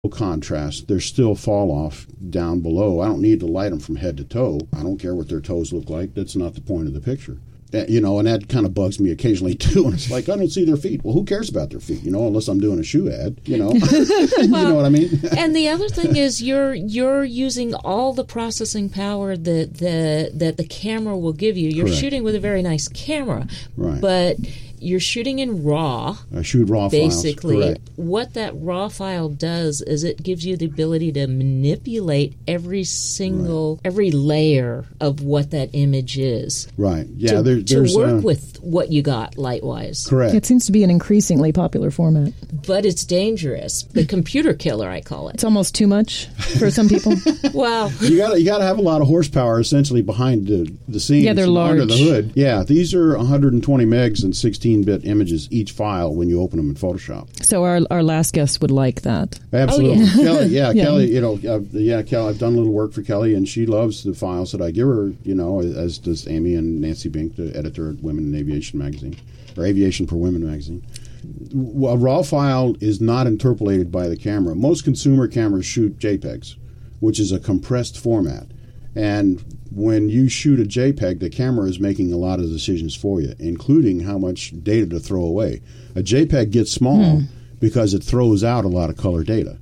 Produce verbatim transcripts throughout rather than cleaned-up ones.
contrast. There's still fall off down below. I don't need to light them from head to toe. I don't care what their toes look like. That's not the point of the picture. Uh, you know, and that kind of bugs me occasionally too. And it's like, I don't see their feet. Well, who cares about their feet? You know, unless I'm doing a shoe ad. You know, you well, know what I mean. And the other thing is, you're you're using all the processing power that the that the camera will give you. You're Correct. shooting with a very nice camera, Right. but you're shooting in RAW. I shoot raw Basically, files. Correct. what that RAW file does is it gives you the ability to manipulate every single, right. every layer of what that image is. Right. Yeah. To, there, to there's work uh, with what you got light-wise. Correct. It seems to be an increasingly popular format. But it's dangerous. The computer killer, I call it. It's almost too much for some people. Well, you got you got to have a lot of horsepower essentially behind the the scenes. Yeah, they're under large. the hood. Yeah, these are one hundred twenty megs and sixteen bit images each file when you open them in Photoshop. So our our last guest would like that. Absolutely. Oh, yeah. Kelly, yeah, Yeah. Kelly, you know, uh, yeah, Kelly, I've done a little work for Kelly, and she loves the files that I give her, you know, as does Amy and Nancy Bink, the editor at Women in Aviation magazine, or Aviation for Women magazine. A RAW file is not interpolated by the camera. Most consumer cameras shoot JPEGs, which is a compressed format. And when you shoot a JPEG, the camera is making a lot of decisions for you, including how much data to throw away. A JPEG gets small hmm. because it throws out a lot of color data.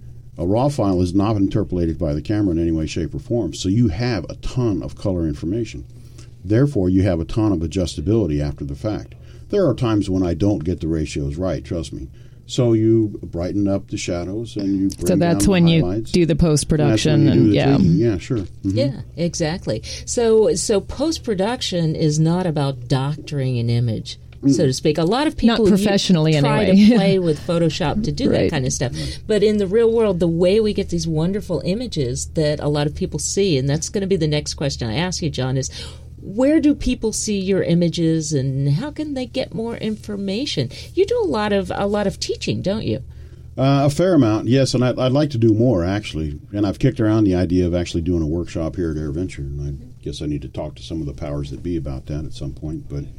A RAW file is not interpolated by the camera in any way, shape, or form, so you have a ton of color information. Therefore, you have a ton of adjustability after the fact. There are times when I don't get the ratios right, trust me. So you brighten up the shadows and you bring So that's down when the you highlights. do the post-production. And, and yeah. yeah. Yeah, sure. Mm-hmm. Yeah, exactly. So so post-production is not about doctoring an image, so to speak. A lot of people Not professionally you, try anyway. to play with Photoshop to do Right. that kind of stuff. But in the real world, the way we get these wonderful images that a lot of people see, and that's going to be the next question I ask you, John, is where do people see your images and how can they get more information? You do a lot of a lot of teaching, don't you? Uh, a fair amount, yes, and I'd, I'd like to do more, actually. And I've kicked around the idea of actually doing a workshop here at AirVenture, and I guess I need to talk to some of the powers that be about that at some point. But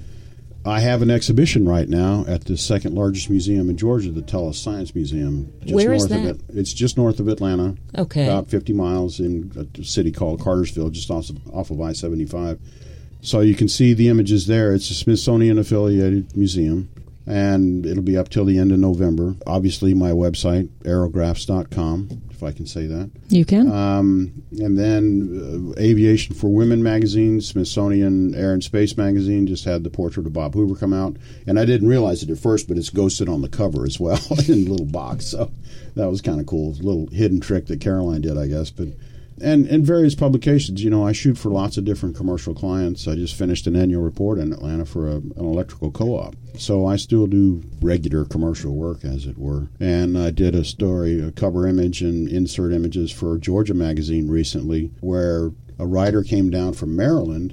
I have an exhibition right now at the second largest museum in Georgia, the Tellus Science Museum. Just Where is north that? Of it. It's just north of Atlanta, Okay. about fifty miles in a city called Cartersville, just off of, off of I seventy-five. So you can see the images there. It's a Smithsonian-affiliated museum, and it'll be up till the end of November. Obviously, my website, aerographs dot com, if I can say that. You can. Um, and then uh, Aviation for Women magazine, Smithsonian Air and Space magazine just had the portrait of Bob Hoover come out. And I didn't realize it at first, but it's ghosted on the cover as well in a little box. So that was kind of cool. A little hidden trick that Caroline did, I guess. But And and various publications. You know, I shoot for lots of different commercial clients. I just finished an annual report in Atlanta for a, an electrical co-op. So I still do regular commercial work, as it were. And I did a story, a cover image and insert images for Georgia Magazine recently, where a writer came down from Maryland,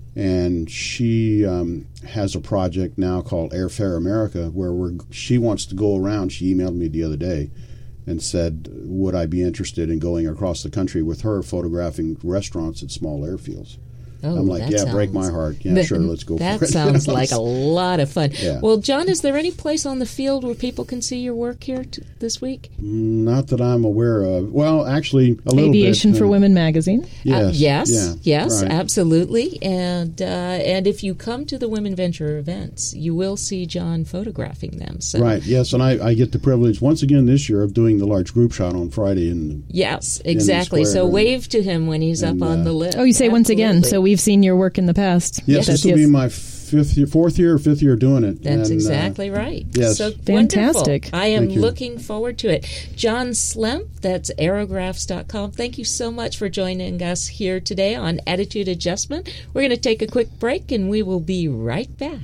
and she um, has a project now called Airfare America, where we're, she wants to go around. She emailed me the other day and said, would I be interested in going across the country with her photographing restaurants at small airfields? Oh, I'm like, that yeah, sounds, break my heart. Yeah, that, sure, let's go that for it. That sounds like a lot of fun. Yeah. Well, John, is there any place on the field where people can see your work here t- this week? Not that I'm aware of. Well, actually, a little Aviation bit. for uh, Women magazine. Yes, Uh, yes, yeah, yes, right. absolutely. And uh, and if you come to the Women Venture events, you will see John photographing them. So. Right, yes, and I, I get the privilege, once again this year, of doing the large group shot on Friday. In, Yes, in the exactly. square, So and- wave to him when he's and, up on uh, the list. Oh, you say once again. Absolutely. So we've seen your work in the past. Yes, this will be my fifth year, fourth year or fifth year doing it. That's and, exactly right. yes. So Fantastic. wonderful. I am Thank you. looking forward to it. John Slemp, that's aerographs dot com. Thank you so much for joining us here today on Attitude Adjustment. We're going to take a quick break, and we will be right back.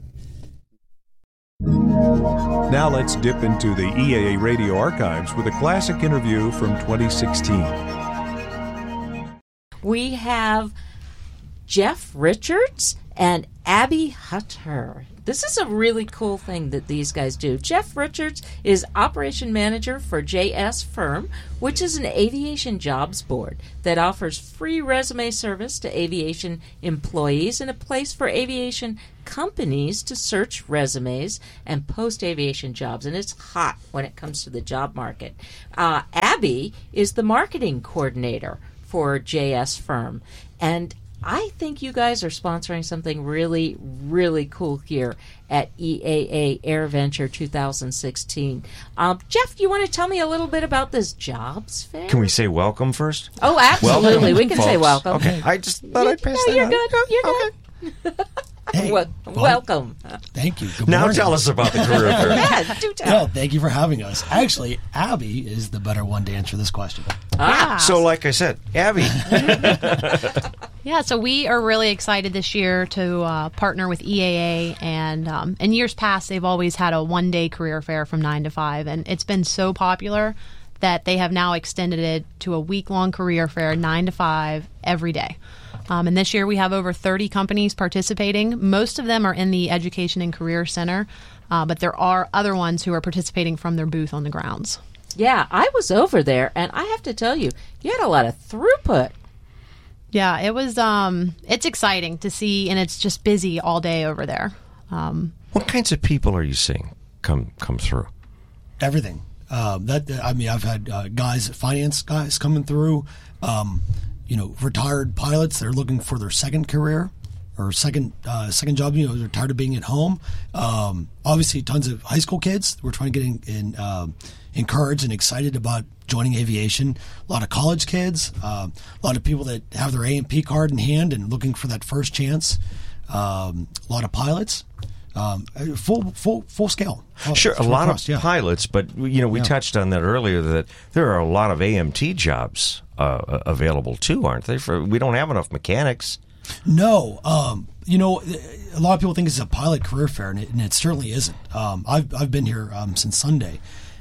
Now let's dip into the E A A radio archives with a classic interview from twenty sixteen. We have Jeff Richards and Abby Hutter. This is a really cool thing that these guys do. Jeff Richards is operation manager for J S Firm, which is an aviation jobs board that offers free resume service to aviation employees and a place for aviation companies to search resumes and post aviation jobs. And it's hot when it comes to the job market. Uh, Abby is the marketing coordinator for J S Firm. And I think you guys are sponsoring something really, really cool here at E A A AirVenture two thousand sixteen. Um, Jeff, you want to tell me a little bit about this jobs fair? Can we say welcome first? Oh, absolutely. Welcome, we can folks. say welcome. Okay. I just thought I'd pass no, that you're on. good. You're good. Hey, well, well, welcome. Thank you. Good Now morning. tell us about the career fair. Yeah, do tell. No, thank you for having us. Actually, Abby is the better one to answer this question. Ah, So, like I said, Abby, Yeah, so we are really excited this year to uh, partner with E A A, and um, in years past, they've always had a one-day career fair from nine to five, and it's been so popular that they have now extended it to a week-long career fair, nine to five, every day. Um, and this year, we have over thirty companies participating. Most of them are in the Education and Career Center, uh, but there are other ones who are participating from their booth on the grounds. yeah, I was over there, and I have to tell you, you had a lot of throughput. Yeah, it was. Um, it's exciting to see, and it's just busy all day over there. Um, what kinds of people are you seeing come come through? Everything. Um, that I mean, I've had uh, guys, finance guys coming through. Um, you know, retired pilots that are looking for their second career or second uh, second job. You know, they're tired of being at home. Um, obviously, tons of high school kids. We're trying to get in, in, uh, encouraged and excited about joining aviation. A lot of college kids. Uh, a lot of people that have their A and P card in hand and looking for that first chance. Um, a lot of pilots. Um, full, full, full scale. Sure, a Full lot across, of yeah. pilots, but you know, we Yeah. touched on that earlier that there are a lot of A M T jobs uh, available too, aren't they? For we don't have enough mechanics. No, um, you know, a lot of people think it's a pilot career fair, and it, and it certainly isn't. Um, I've I've been here um, since Sunday,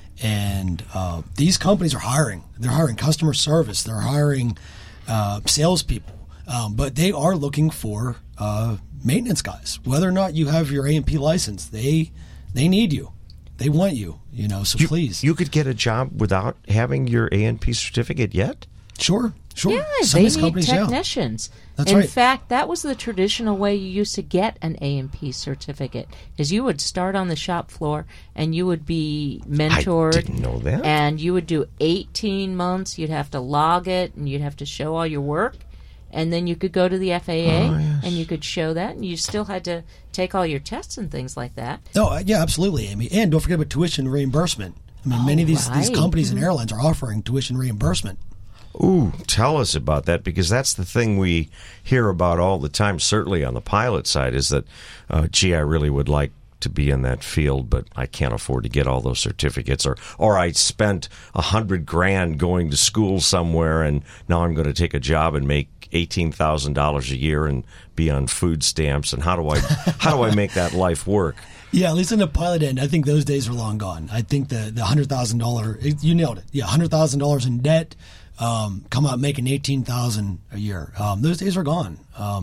and uh, these companies are hiring. They're hiring customer service. They're hiring uh, salespeople, um, but they are looking for uh, maintenance guys. Whether or not you have your A and P license, they they need you. They want you. You know, so You, please, you could get a job without having your A and P certificate yet. sure, sure. Yeah, Some they of these need companies, yeah. technicians. That's In right. fact, that was the traditional way you used to get an A and P certificate, is you would start on the shop floor and you would be mentored. I didn't know that. And you would do eighteen months. You'd have to log it, and you'd have to show all your work. And then you could go to the F A A, Oh, yes. and you could show that, and you still had to take all your tests and things like that. No, uh, yeah, absolutely, Amy. And don't forget about tuition reimbursement. I mean, many of these, these right. companies and airlines are offering tuition reimbursement. Ooh, tell us about that, because that's the thing we hear about all the time, certainly on the pilot side, is that, uh, gee, I really would like to be in that field, but I can't afford to get all those certificates, or or I spent a hundred grand going to school somewhere, and now I'm going to take a job and make eighteen thousand dollars a year and be on food stamps, and how do I how do I make that life work? Yeah, at least in the pilot end, I think those days are long gone. I think the the hundred thousand dollar, you nailed it. Yeah, hundred thousand dollars in debt, um, come out making eighteen thousand a year. Um, those days are gone. Um,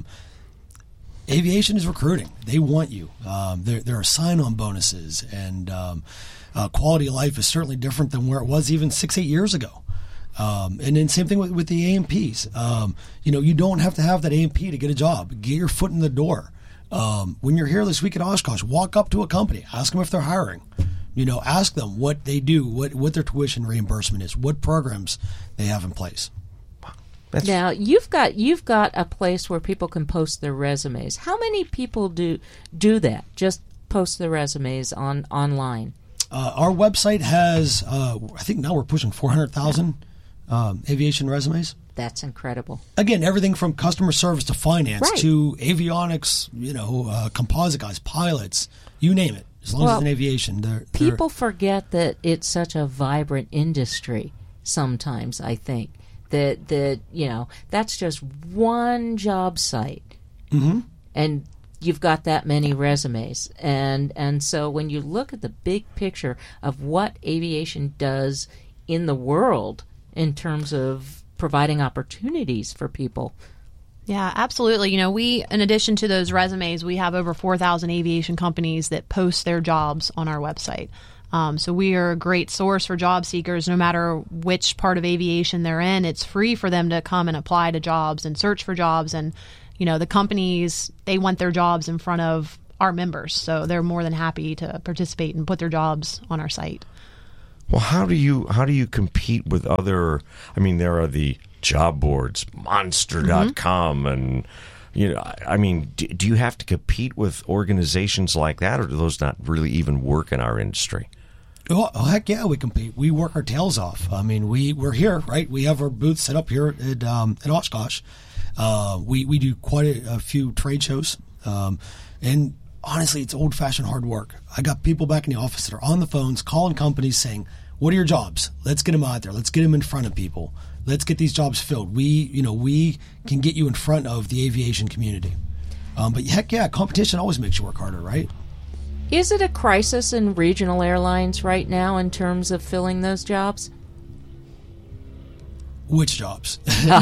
aviation is recruiting; they want you. Um, there there are sign on bonuses, and um, uh, quality of life is certainly different than where it was even six eight years ago. Um, and then same thing with, with the A M Ps. Um, you know, you don't have to have that A M P to get a job. Get your foot in the door. Um, when you're here this week at Oshkosh, walk up to a company, ask them if they're hiring. You know, ask them what they do, what what their tuition reimbursement is, what programs they have in place. That's, Now you've got you've got a place where people can post their resumes. How many people do do that? Just post their resumes on online. Uh, our website has, uh, I think now we're pushing four hundred thousand um, aviation resumes. That's incredible. Again, everything from customer service to finance Right. to avionics, you know, uh, composite guys, pilots, you name it. As long as Well, it's in aviation, they're, they're People forget that it's such a vibrant industry sometimes, I think. That, that you know, that's just one job site. Mm-hmm. And you've got that many resumes. And, and so when you look at the big picture of what aviation does in the world in terms of providing opportunities for people, Yeah, absolutely. You know, we, in addition to those resumes, we have over four thousand aviation companies that post their jobs on our website. Um, so we are a great source for job seekers, no matter which part of aviation they're in. It's free for them to come and apply to jobs and search for jobs. And, you know, the companies, they want their jobs in front of our members. So they're more than happy to participate and put their jobs on our site. Well, how do you how do you compete with other? I mean, there are the job boards, monster dot com, mm-hmm. and you know, I mean, do, do you have to compete with organizations like that, or do those not really even work in our industry? Oh, oh heck yeah, we compete. We work our tails off. I mean, we we're here, right? We have our booth set up here at um, at Oshkosh. Uh, we we do quite a, a few trade shows, um, and. Honestly, it's old-fashioned hard work. I got people back in the office that are on the phones calling companies saying, what are your jobs? Let's get them out there. Let's get them in front of people. Let's get these jobs filled. We, you know, we can get you in front of the aviation community. Um, but heck yeah, competition always makes you work harder, right? Is it a crisis in regional airlines right now in terms of filling those jobs? Which jobs?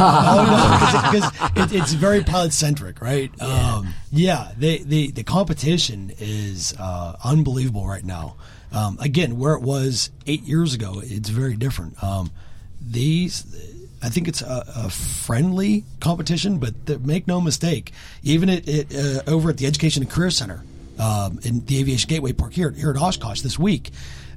Because it, it's very pilot-centric, right? Yeah, um, yeah they, they, the competition is uh, unbelievable right now. Um, again, where it was eight years ago, it's very different. Um, these, I think it's a, a friendly competition, but the, make no mistake, even at, at, uh, over at the Education and Career Center um, in the Aviation Gateway Park here, here at Oshkosh this week,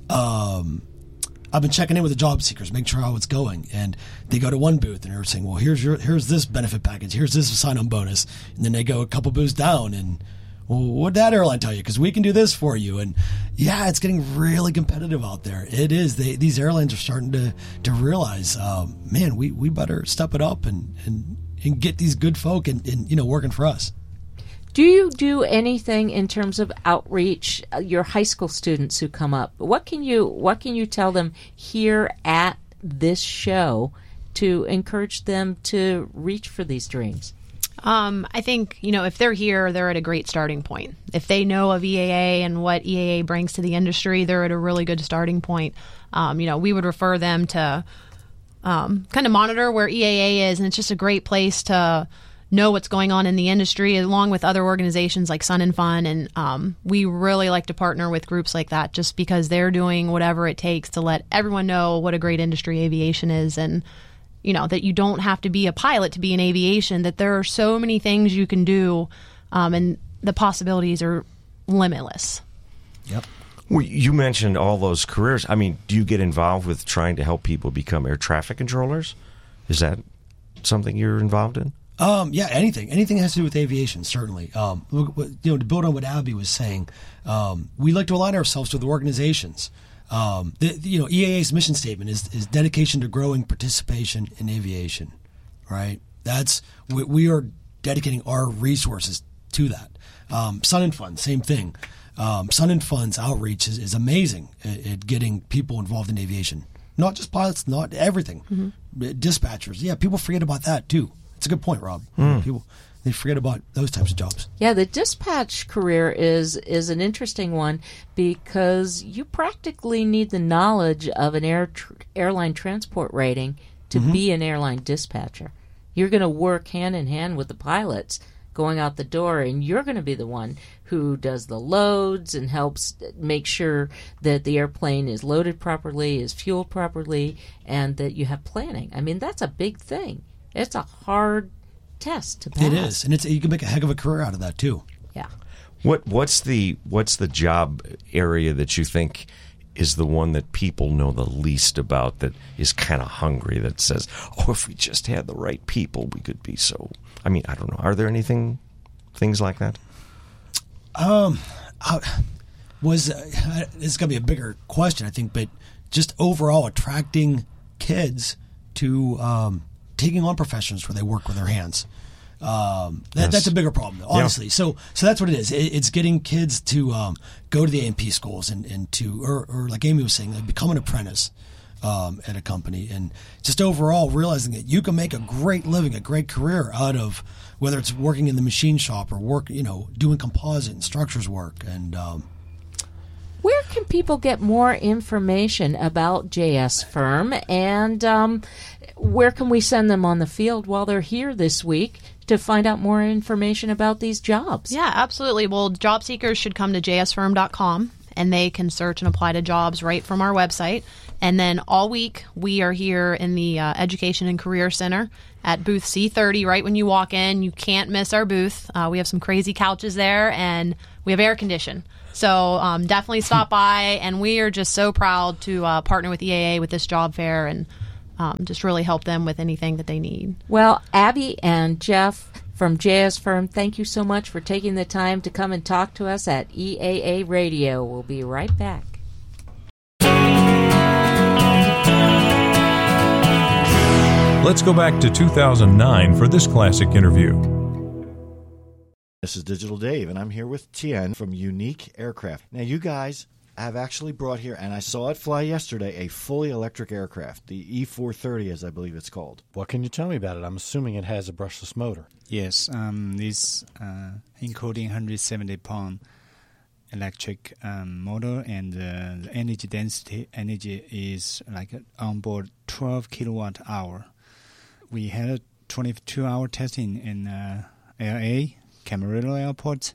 um, I've been checking in with the job seekers, making sure how it's going. And they go to one booth and they're saying, well, here's your here's this benefit package, here's this sign-on bonus. And then they go a couple booths down and, well, what'd that airline tell you? Because we can do this for you. And yeah, it's getting really competitive out there. It is. They, these airlines are starting to to realize, um, man, we, we better step it up and, and, and get these good folk and, and, you know, working for us. Do you do anything in terms of outreach? Uh, your high school students who come up, what can you what can you tell them here at this show to encourage them to reach for these dreams? Um, I think, you know, if they're here, they're at a great starting point. If they know of E A A and what E A A brings to the industry, they're at a really good starting point. Um, you know, we would refer them to um, kind of monitor where E A A is, and it's just a great place to know what's going on in the industry, along with other organizations like Sun and Fun. And um, we really like to partner with groups like that just because they're doing whatever it takes to let everyone know what a great industry aviation is, and, you know, that you don't have to be a pilot to be in aviation, that there are so many things you can do, um, and the possibilities are limitless. Yep. Well, you mentioned all those careers. I mean, do you get involved with trying to help people become air traffic controllers? Is that something you're involved in? Um, yeah, anything. Anything that has to do with aviation, certainly. Um, you know, to build on what Abby was saying, um, we like to align ourselves with organizations. Um, the, the, you know, E A A's mission statement is, is dedication to growing participation in aviation, right? That's, we, we are dedicating our resources to that. Um, Sun and Fun, same thing. Um, Sun and Fun's outreach is, is amazing at, at getting people involved in aviation. Not just pilots, not everything. Mm-hmm. Dispatchers, yeah, people forget about that too. It's a good point, Rob. Mm. People, they forget about those types of jobs. Yeah, the dispatch career is is an interesting one because you practically need the knowledge of an air tr- airline transport rating to mm-hmm. be an airline dispatcher. You're going to work hand in hand with the pilots going out the door, and you're going to be the one who does the loads and helps make sure that the airplane is loaded properly, is fueled properly, and that you have planning. I mean, that's a big thing. It's a hard test to pass. It is, and it's you can make a heck of a career out of that too. Yeah. What what's the what's the job area that you think is the one that people know the least about, that is kind of hungry, that says, "Oh, if we just had the right people, we could be so." I mean, I don't know. Are there anything things like that? Um, I, was uh, this is going to be a bigger question, I think, but just overall attracting kids to um, taking on professions where they work with their hands. Um, that, yes. That's a bigger problem, honestly. Yeah. So, so that's what it is. It, it's getting kids to um, go to the A M P schools and, and to, or, or like Amy was saying, like become an apprentice um, at a company, and just overall realizing that you can make a great living, a great career out of whether it's working in the machine shop or work, you know, doing composite and structures work. And um, where can people get more information about J S Firm, and um, where can we send them on the field while they're here this week to find out more information about these jobs. Yeah, absolutely. Well, job seekers should come to j s firm dot com and they can search and apply to jobs right from our website. And then all week, we are here in the uh, Education and Career Center at booth C thirty. Right when you walk in, you can't miss our booth. Uh, we have some crazy couches there, and we have air condition. So um, definitely stop by. And we are just so proud to uh, partner with E A A with this job fair and um, just really help them with anything that they need. Well, Abby and Jeff from J S Firm, thank you so much for taking the time to come and talk to us at E A A Radio. We'll be right back. Let's go back to two thousand nine for this classic interview. This is Digital Dave, and I'm here with Tien from Unique Aircraft. Now, you guys have actually brought here, and I saw it fly yesterday, a fully electric aircraft, the E four thirty, as I believe it's called. What can you tell me about it? I'm assuming it has a brushless motor. Yes, um, this uh, including one hundred seventy pound electric um, motor, and uh, the energy density energy is like onboard twelve kilowatt hour. We had a twenty-two hour testing in uh, L A, Camarillo Airport.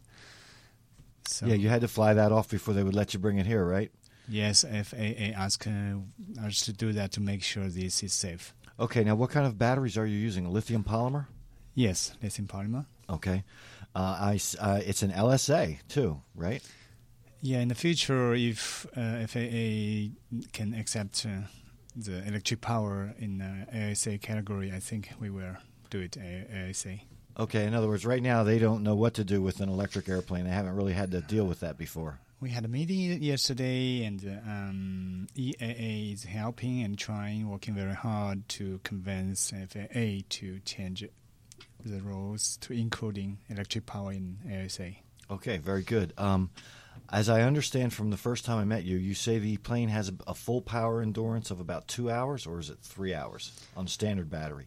So, yeah, you had to fly that off before they would let you bring it here, right? Yes, F A A asked uh, us to do that to make sure this is safe. Okay, now what kind of batteries are you using? A lithium polymer? Yes, lithium polymer. Okay. Uh, I, uh, it's an L S A, too, right? Yeah, in the future, if uh, F A A can accept uh, the electric power in the A S A category, I think we will do it A S A. Okay, in other words, right now they don't know what to do with an electric airplane. They haven't really had to deal with that before. We had a meeting yesterday, and uh, um, E A A is helping and trying, working very hard to convince F A A to change the rules to including electric power in A S A. Okay, very good. Um, as I understand from the first time I met you, you say the plane has a, a full power endurance of about two hours, or is it three hours on standard battery?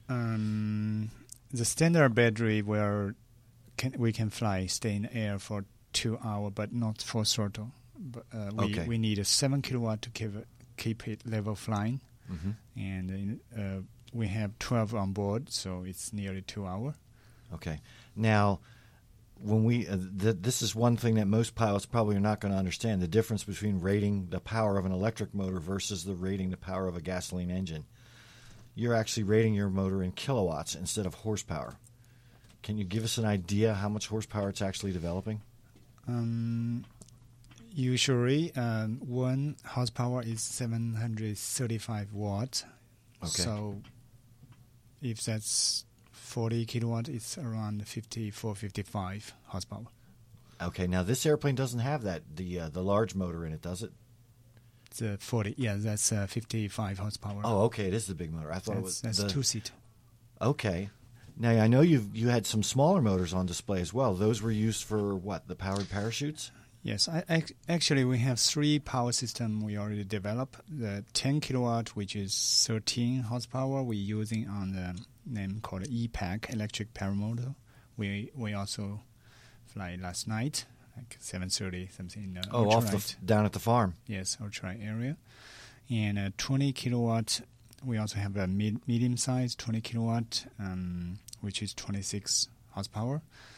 Um, the standard battery where can, we can fly, stay in the air for two hours, but not full throttle. But, uh, we, okay. we need a seven kilowatt to keep it, keep it level flying, mm-hmm. and in, uh, we have twelve on board, so it's nearly two hours. Okay. Now, when we uh, th- this is one thing that most pilots probably are not going to understand, the difference between rating the power of an electric motor versus the rating the power of a gasoline engine. You're actually rating your motor in kilowatts instead of horsepower. Can you give us an idea how much horsepower it's actually developing? Um, usually, um, one horsepower is seven hundred thirty-five watts. Okay. So, if that's forty kilowatt, it's around fifty-four, fifty-five horsepower. Okay, now this airplane doesn't have that, the uh, the large motor in it, does it? It's uh, forty, yeah, that's uh, fifty-five horsepower. Oh, okay, it is the big motor. I thought that's, it was that's the two-seat. Okay. Now, I know you you had some smaller motors on display as well. Those were used for, what, the powered parachutes? Yes, I, I, actually we have three power systems we already developed. The ten kilowatt, which is thirteen horsepower, we're using on the name called E PAC, electric paramotor. We we also fly last night, like seven thirty something in the Oh, off the f- down at the farm. Yes, ultralight area. And a twenty kilowatt, we also have a mid, medium size twenty kilowatt, um, which is twenty-six horsepower.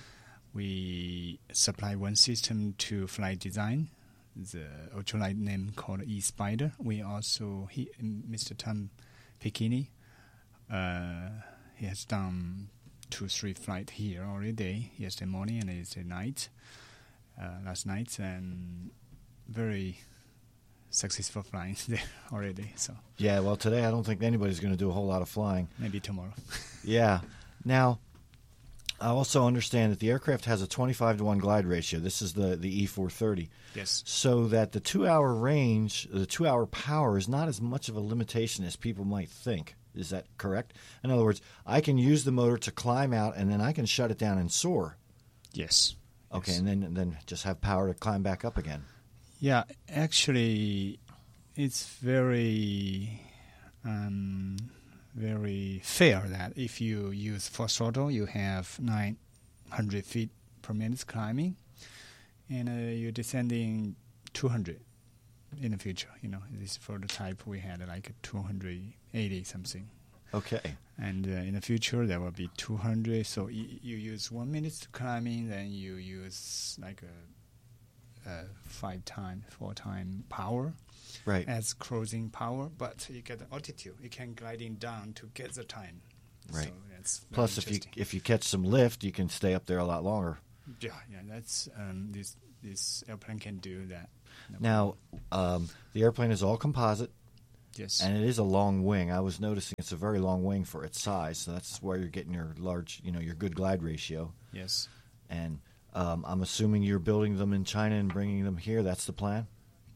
We supply one system to Flight Design, the ultralight name called E-Spider. We also, he, Mister Tom Picchini, uh, he has done two, three flights here already, yesterday morning and yesterday night, uh, last night, and very successful flying there already. So yeah, well, today I don't think anybody's going to do a whole lot of flying. Maybe tomorrow. Yeah. Now, I also understand that the aircraft has a twenty-five to one glide ratio. This is the, the E four thirty. Yes. So that the two-hour range, the two-hour power is not as much of a limitation as people might think. Is that correct? In other words, I can use the motor to climb out, and then I can shut it down and soar. Yes. Okay, yes. and then and then just have power to climb back up again. Yeah, actually, it's very, um, very fair that if you use full throttle, you have nine hundred feet per minute climbing, and uh, you're descending two hundred in the future. You know, this for the type we had like two hundred eighty something. Okay. And uh, in the future, there will be two hundred. So y- you use one minute to climbing, then you use like a, a five time, four time power Right. as cruising power. But you get the altitude. You can gliding down to get the time. Right. So that's very Plus, if you interesting. if you catch some lift, you can stay up there a lot longer. Yeah, yeah, that's um, this this airplane can do that. No Now, um, the airplane is all composite, Yes. and it is a long wing. I was noticing it's a very long wing for its size, so that's where you're getting your large, you know, your good glide ratio. Yes. And um, I'm assuming you're building them in China and bringing them here. That's the plan.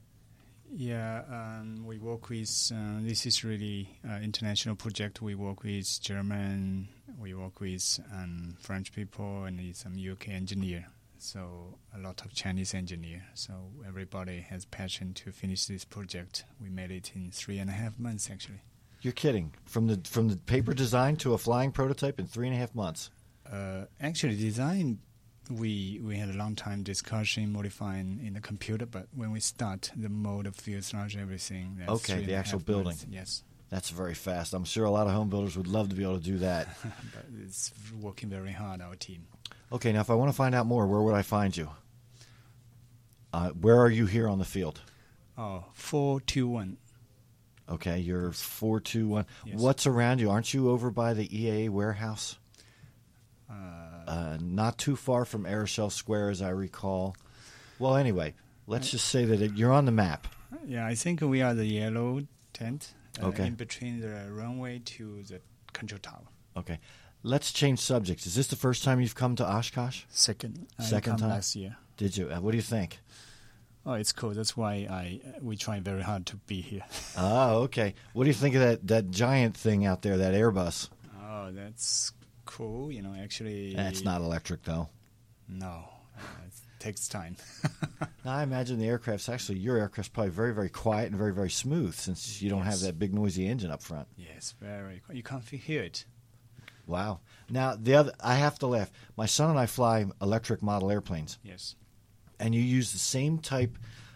Yeah, um, we work with, uh, this is really uh, international project. We work with German, we work with um, French people, and some U K engineer. So a lot of Chinese engineer. So everybody has passion to finish this project. We made it in three and a half months, actually. You're kidding. From the from the paper design to a flying prototype in three and a half months. Uh, actually, design, we we had a long time discussion, modifying in the computer, but when we start the mode of fuselage, everything, that's Okay, three and the a actual half building. months. Yes. That's very fast. I'm sure a lot of home builders would love to be able to do that. But it's working very hard, our team. Okay, now if I want to find out more, where would I find you? Uh, where are you here on the field? Oh, four two one. Okay, you're four two one. Yes. What's around you? Aren't you over by the E A A warehouse? Uh, Uh, not too far from Aeroshell Square, as I recall. Well, anyway, let's just say that it, you're on the map. yeah, I think we are the yellow tent uh, Okay. in between the runway to the control tower. Okay, let's change subjects. Is this the first time you've come to Oshkosh? Second, I Second come time? last year. Did you? Uh, what do you think? Oh, it's cool. That's why I uh, we try very hard to be here. Oh, okay. What do you think of that, that giant thing out there, that Airbus? Oh, that's cool. You know, actually, That's not electric, though. No, uh, it takes time. Now, I imagine the aircraft's actually, your aircraft's probably very, very quiet and very, very smooth since you don't have Yes. that big noisy engine up front. Yes, very. You can't feel- hear it. Wow. Now, the other, I have to laugh. My son and I fly electric model airplanes, Yes. and you use the same type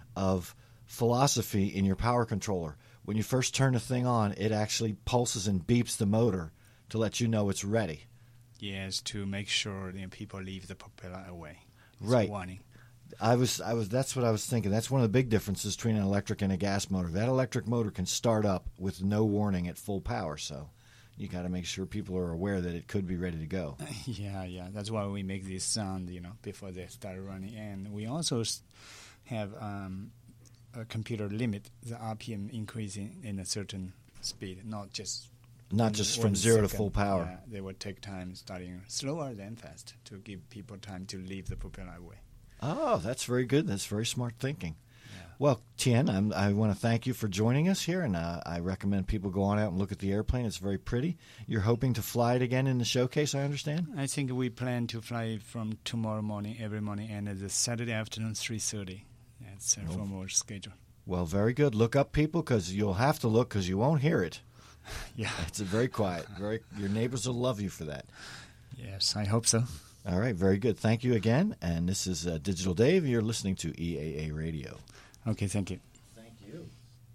of philosophy in your power controller. When you first turn the thing on, it actually pulses and beeps the motor to let you know it's ready. Yes, to make sure you know, people leave the propeller away. It's Right. A warning. I was, I was. That's what I was thinking. That's one of the big differences between an electric and a gas motor. That electric motor can start up with no warning at full power, so you got to make sure people are aware that it could be ready to go. Yeah, yeah. That's why we make this sound, you know, before they start running. And we also s- have um, a computer limit the R P M increasing in a certain speed, not just Not in just one from zero to second. full power. Yeah, they would take time starting slower than fast to give people time to leave the propeller away. Oh, that's very good. That's very smart thinking. Yeah. Well, Tien, I'm, I want to thank you for joining us here, and uh, I recommend people go on out and look at the airplane. It's very pretty. You're hoping to fly it again in the showcase, I understand? I think we plan to fly from tomorrow morning, every morning, and the Saturday afternoon, three thirty. That's our Oh. formal schedule. Well, very good. Look up, people, because you'll have to look because you won't hear it. Yeah. It's a very quiet. Very. Your neighbors will love you for that. Yes, I hope so. All right, very good. Thank you again. And this is uh, Digital Dave. You're listening to E A A Radio. Okay, thank you. Thank you.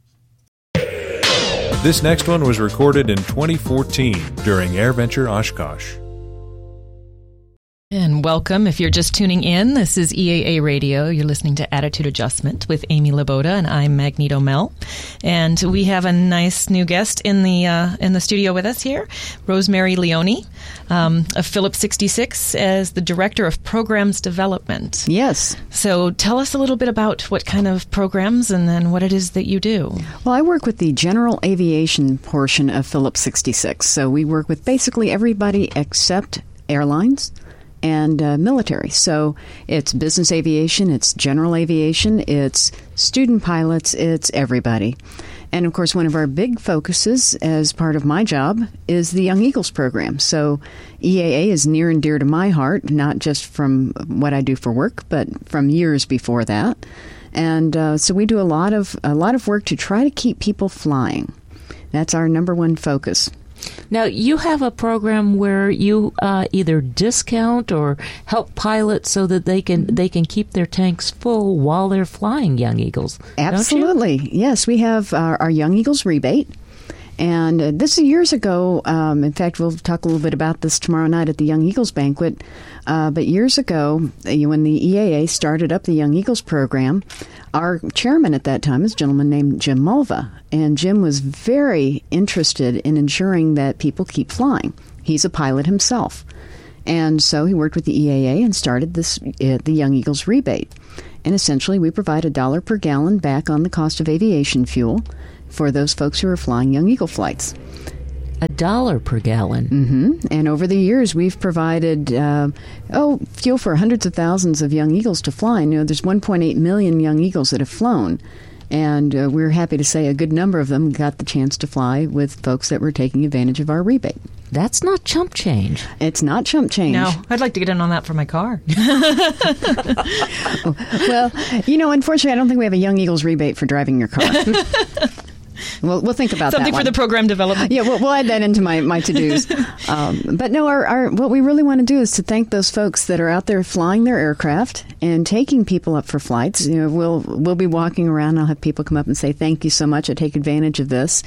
This next one was recorded in twenty fourteen during AirVenture Oshkosh. And welcome. If you're just tuning in, this is E A A Radio. You're listening to Attitude Adjustment with Amy Laboda, and I'm Magneto Mel. And we have a nice new guest in the uh, in the studio with us here, Rosemary Leone um, of Phillips sixty-six as the Director of Programs Development. Yes. So tell us a little bit about what kind of programs and then what it is that you do. Well, I work with the general aviation portion of Phillips sixty-six. So we work with basically everybody except airlines and uh, military. So it's business aviation, it's general aviation, it's student pilots, it's everybody. And of course, one of our big focuses as part of my job is the Young Eagles program. So E A A is near and dear to my heart, not just from what I do for work, but from years before that. And uh, so we do a lot of a lot of work to try to keep people flying. That's our number one focus. Now, you have a program where you uh, either discount or help pilots so that they can they can keep their tanks full while they're flying Young Eagles. Absolutely. Yes, we have our, our Young Eagles rebate. And uh, this is years ago. Um, in fact, we'll talk a little bit about this tomorrow night at the Young Eagles banquet. Uh, but years ago, uh, when the E A A started up the Young Eagles program, our chairman at that time is a gentleman named Jim Mulva. And Jim was very interested in ensuring that people keep flying. He's a pilot himself. And so he worked with the E A A and started this uh, the Young Eagles rebate. And essentially, we provide a dollar per gallon back on the cost of aviation fuel for those folks who are flying Young Eagle flights. A dollar per gallon. Mm-hmm. And over the years, we've provided, uh, oh, fuel for hundreds of thousands of Young Eagles to fly. You know, there's one point eight million Young Eagles that have flown. And uh, we're happy to say a good number of them got the chance to fly with folks that were taking advantage of our rebate. That's not chump change. It's not chump change. No, I'd like to get in on that for my car. Well, you know, unfortunately, I don't think we have a Young Eagles rebate for driving your car. We'll, we'll think about Something that for the program development. Yeah, we'll, we'll add that into my, my to-dos. Um, but no, our, our what we really want to do is to thank those folks that are out there flying their aircraft and taking people up for flights. You know, we'll we'll be walking around. I'll have people come up and say, "Thank you so much. I take advantage of this."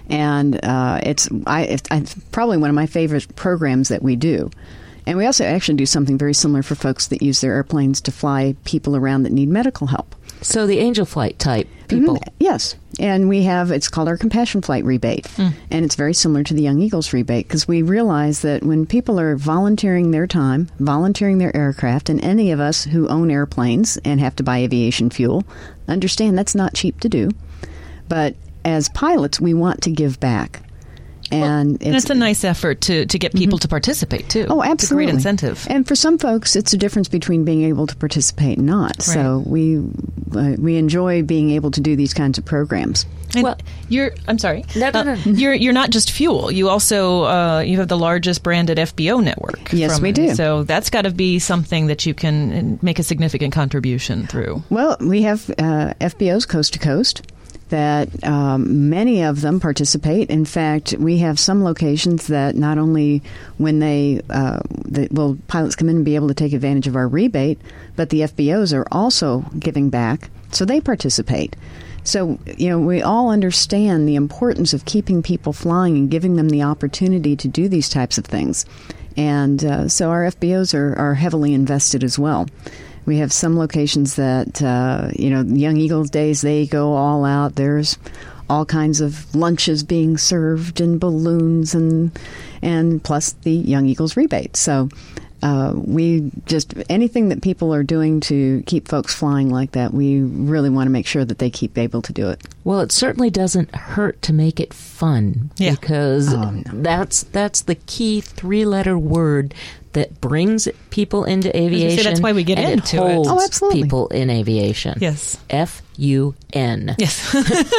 And uh, it's I it's, it's probably one of my favorite programs that we do. And we also actually do something very similar for folks that use their airplanes to fly people around that need medical help. So the Angel Flight type people. Mm-hmm. Yes. And we have, it's called our Compassion Flight rebate. Mm. And it's very similar to the Young Eagles rebate because we realize that when people are volunteering their time, volunteering their aircraft, and any of us who own airplanes and have to buy aviation fuel, understand that's not cheap to do. But as pilots, we want to give back. And, well, it's, and it's a nice effort to, to get people mm-hmm. to participate, too. Oh, absolutely. It's a great incentive. And for some folks, it's a difference between being able to participate and not. Right. So we uh, we enjoy being able to do these kinds of programs. And well, you're. I'm sorry. No, no, no. Uh, you're you're not just fuel. You also uh, you have the largest branded F B O network. Yes, from, we do. So that's got to be something that you can make a significant contribution through. Well, we have uh, F B Os coast to coast. That um, many of them participate. In fact, we have some locations that not only when they, uh, the, well, pilots come in and be able to take advantage of our rebate, but the F B Os are also giving back, so they participate. So, you know, we all understand the importance of keeping people flying and giving them the opportunity to do these types of things. And uh, so our F B Os are, are heavily invested as well. We have some locations that, uh, you know, Young Eagles days, they go all out. There's all kinds of lunches being served and balloons and and plus the Young Eagles rebate. So uh, we just, anything that people are doing to keep folks flying like that, we really want to make sure that they keep able to do it. Well, it certainly doesn't hurt to make it fun yeah. because oh, no. that's that's the key three-letter word that brings people into aviation. That's why we get and into it. Holds it. Oh, absolutely. people in aviation. Yes. F U N. Yes.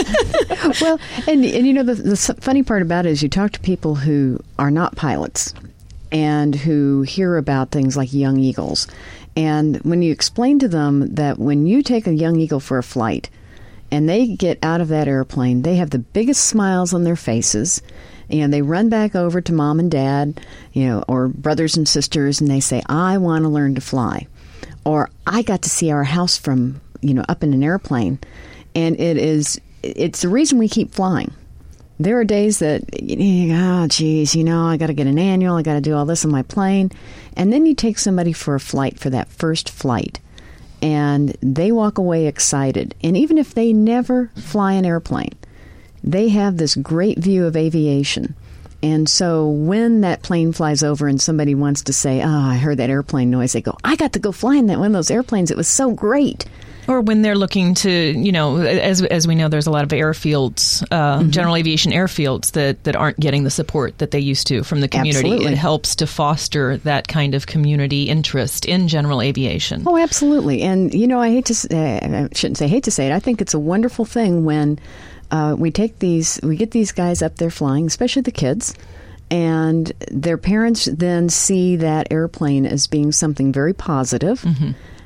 Well, and, and you know, the, the funny part about it is you talk to people who are not pilots and who hear about things like Young Eagles. And when you explain to them that when you take a Young Eagle for a flight and they get out of that airplane, they have the biggest smiles on their faces. And they run back over to mom and dad, you know, or brothers and sisters, and they say, I want to learn to fly. Or I got to see our house from, you know, up in an airplane. And it is, it's the reason we keep flying. There are days that, oh, geez, you know, I got to get an annual, I got to do all this on my plane. And then you take somebody for a flight, for that first flight, and they walk away excited. And even if they never fly an airplane, they have this great view of aviation. And so when that plane flies over and somebody wants to say, oh, I heard that airplane noise, they go, I got to go fly in that one of those airplanes. It was so great. Or when they're looking to, you know, as as we know, there's a lot of airfields, uh, mm-hmm. general aviation airfields that, that aren't getting the support that they used to from the community. Absolutely. It helps to foster that kind of community interest in general aviation. Oh, absolutely. And, you know, I hate to say, I shouldn't say hate to say it. I think it's a wonderful thing when uh, we take these, we get these guys up there flying, especially the kids, and their parents then see that airplane as being something very positive. Mm-hmm.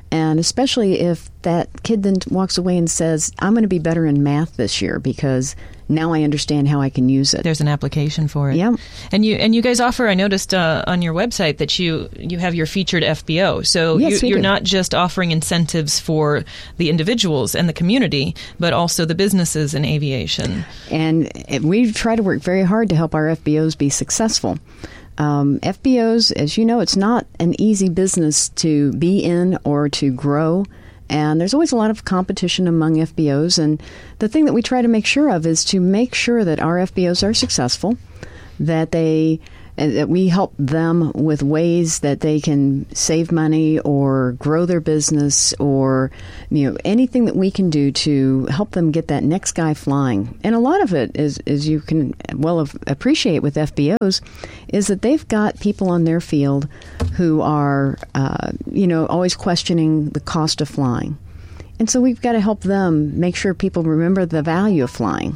And especially if that kid then walks away and says, I'm going to be better in math this year because now I understand how I can use it. There's an application for it. Yeah. And you and you guys offer, I noticed uh, on your website that you, you have your featured F B O. So Yes, you, we you're do. not just offering incentives for the individuals and the community, but also the businesses in aviation. And we try to work very hard to help our F B Os be successful. Um, F B Os, as you know, it's not an easy business to be in or to grow. And there's always a lot of competition among F B Os. And the thing that we try to make sure of is to make sure that our F B Os are successful, that they and that we help them with ways that they can save money or grow their business, or you know anything that we can do to help them get that next guy flying. And a lot of it is, as you can well appreciate with F B Os, is that they've got people on their field who are uh, you know always questioning the cost of flying, and so we've got to help them make sure people remember the value of flying.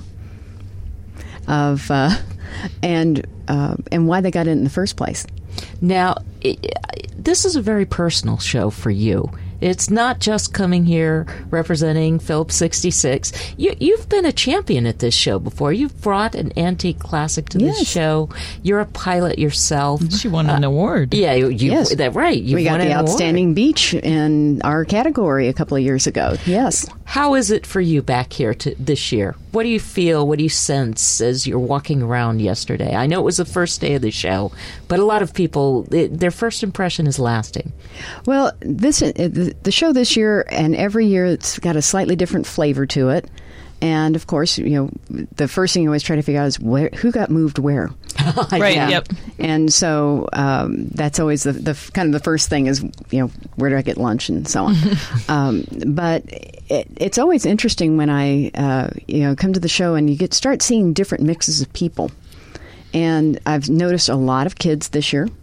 Of uh, and uh, and why they got it in the first place. Now, it, this is a very personal show for you. It's not just coming here representing Phillips sixty-six. You, you've been a champion at this show before. You've brought an antique classic to Yes. this show. You're a pilot yourself. She won an award. Yeah, you, you, Yes. that right. You We got won the an award. outstanding beach in our category a couple of years ago. Yes. How is it for you back here to, this year? What do you feel? What do you sense as you're walking around yesterday? I know it was the first day of the show, but a lot of people, it, their first impression is lasting. Well, this uh, the the show this year and every year it's got a slightly different flavor to it. And of course, you know, the first thing you always try to figure out is where, who got moved where. Right, Yeah. yep. And so um, that's always the, the kind of the first thing is, you know, where do I get lunch and so on. um, but it, it's always interesting when I, uh, you know, come to the show and you get start seeing different mixes of people. And I've noticed a lot of kids this year,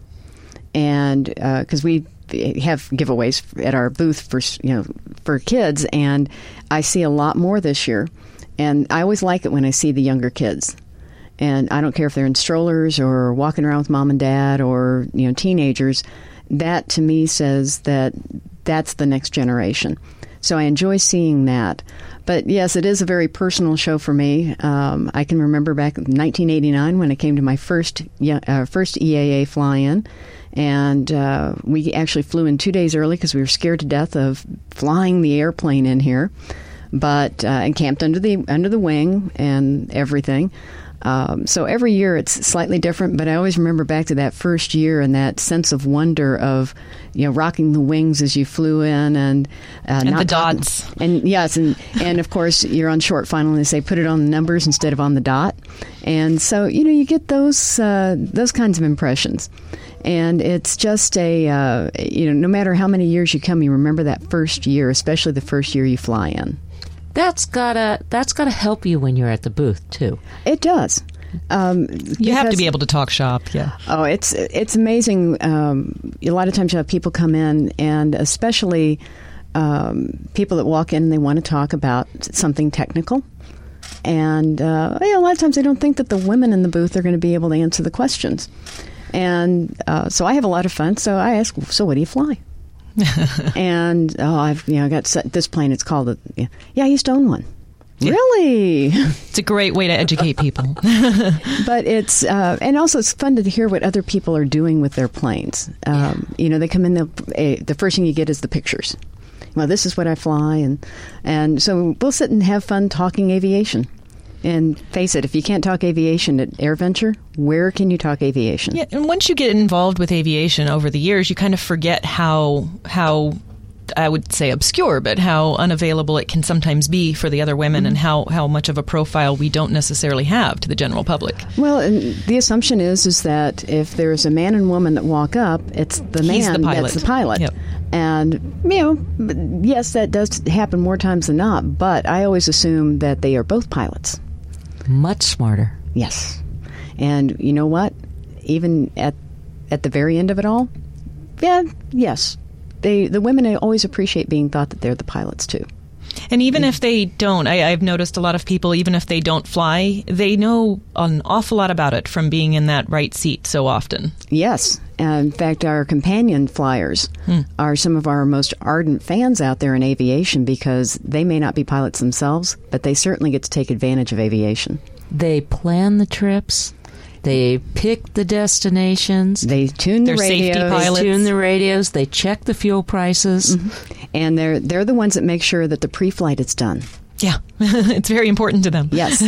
and because uh, we have giveaways at our booth for you know for kids, and I see a lot more this year. And I always like it when I see the younger kids. And I don't care if they're in strollers or walking around with mom and dad or, you know, teenagers. That, to me, says that that's the next generation. So I enjoy seeing that. But, yes, it is a very personal show for me. Um, I can remember back in nineteen eighty-nine when I came to my first uh, first E A A fly-in. And uh, we actually flew in two days early because we were scared to death of flying the airplane in here. But uh, and camped under the under the wing and everything. Um, so every year it's slightly different, but I always remember back to that first year and that sense of wonder of, you know, rocking the wings as you flew in and uh, And not the talking- dots. And yes, and and of course you're on short final and they say put it on the numbers instead of on the dot, and so you know you get those uh, those kinds of impressions. And it's just a, uh, you know, no matter how many years you come, you remember that first year, especially the first year you fly in. That's gotta that's gotta help you when you're at the booth too. It does. Um, You have to because- be able to talk shop, yeah. Oh, it's it's amazing. Um, a lot of times you have people come in, and especially um, people that walk in and they want to talk about something technical. And uh, you know, a lot of times they don't think that the women in the booth are going to be able to answer the questions. And uh, so I have a lot of fun. So I ask, so what do you fly? and oh, I've you know got set, this plane. It's called a yeah. I used to own one. Really? It's a great way to educate people. But it's uh, and also it's fun to hear what other people are doing with their planes. Um, you know, they come in. The uh, the first thing you get is the pictures. Well, this is what I fly, and and so we'll sit and have fun talking aviation. And face it, if you can't talk aviation at AirVenture, where can you talk aviation? Yeah, and once you get involved with aviation over the years, you kind of forget how how I would say obscure, but how unavailable it can sometimes be for the other women, mm-hmm. and how, how much of a profile we don't necessarily have to the general public. Well, and the assumption is is that if there's a man and woman that walk up, it's the He's man the pilot. that's the pilot. Yep. And, you know, yes, that does happen more times than not, but I always assume that they are both pilots. Much smarter. Yes. And you know what? Even at at the very end of it all, yeah, yes. They the women always appreciate being thought that they're the pilots too. And even if they don't, I, I've noticed a lot of people, even if they don't fly, they know an awful lot about it from being in that right seat so often. Yes. Uh, in fact, our companion flyers hmm. are some of our most ardent fans out there in aviation because they may not be pilots themselves, but they certainly get to take advantage of aviation. They plan the trips. They pick the destinations. They tune the They're radios. safety pilots. They tune the radios. They check the fuel prices. Mm-hmm. And they're they're the ones that make sure that the pre-flight is done. Yeah, it's very important to them. Yes.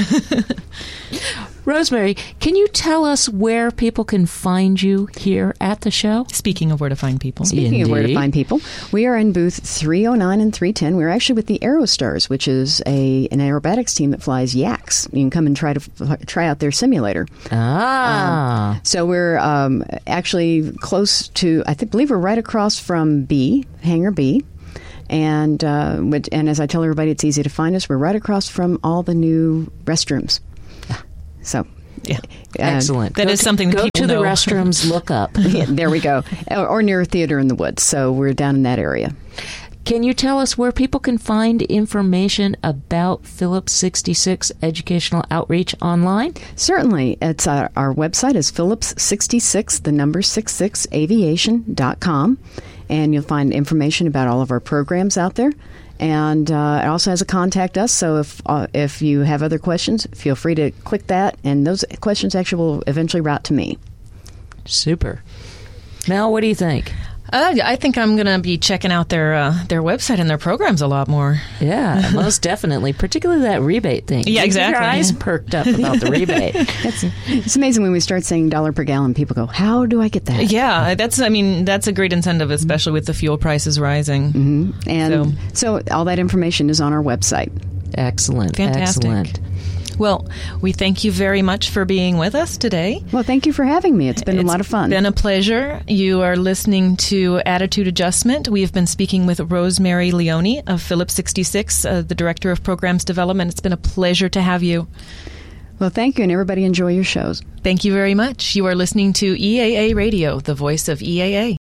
Rosemary, can you tell us where people can find you here at the show? Speaking of where to find people. Speaking Indeed. of where to find people, we are in booth three oh nine and three ten. We're actually with the Aerostars, which is a an aerobatics team that flies Yaks. You can come and try to f- try out their simulator. Ah. Um, so we're um, actually close to, I think, believe we're right across from B, Hangar B. And, uh, which, and as I tell everybody, it's easy to find us. We're right across from all the new restrooms. So, yeah, uh, excellent. That go is to, something that go people to know. the restrooms. Look up. Yeah, there we go, or, or near a theater in the woods. So we're down in that area. Can you tell us where people can find information about Phillips sixty-six Educational Outreach online? Certainly, it's uh, our website is Phillips sixty-six, the number six six aviation dot com, and you'll find information about all of our programs out there. And uh, it also has a contact us, so if uh, if you have other questions, feel free to click that, and those questions actually will eventually route to me. Super. Mel, what do you think? Uh, I think I'm going to be checking out their uh, their website and their programs a lot more. Yeah, most definitely, particularly that rebate thing. Yeah, exactly. Your eyes perked up about the rebate. It's, it's amazing when we start saying dollar per gallon, people go, how do I get that? Yeah, that's, I mean, that's a great incentive, especially with the fuel prices rising. Mm-hmm. And so. so all that information is on our website. Excellent. Fantastic. Excellent. Well, we thank you very much for being with us today. Well, thank you for having me. It's been it's a lot of fun. It's been a pleasure. You are listening to Attitude Adjustment. We have been speaking with Rosemary Leone of Phillips sixty-six, uh, the Director of Programs Development. It's been a pleasure to have you. Well, thank you, and everybody enjoy your shows. Thank you very much. You are listening to E A A Radio, the voice of E A A.